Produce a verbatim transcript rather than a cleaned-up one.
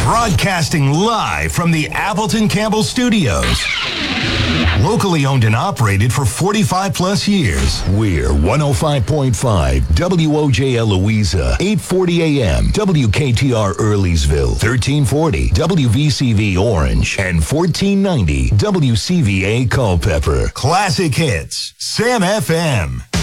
Broadcasting live from the Appleton Campbell Studios. Locally owned and operated for forty-five plus years. We're one oh five point five W O J L Louisa, eight forty A M, W K T R Earlysville, thirteen forty W V C V Orange, and fourteen ninety W C V A Culpeper. Classic hits, Sam F M.